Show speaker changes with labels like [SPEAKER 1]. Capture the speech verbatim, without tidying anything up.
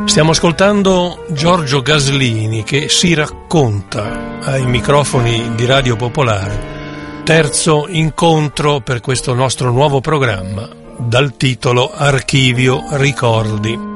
[SPEAKER 1] Stiamo ascoltando Giorgio Gaslini che si racconta ai microfoni di Radio Popolare, terzo incontro per questo nostro nuovo programma dal titolo Archivio Ricordi.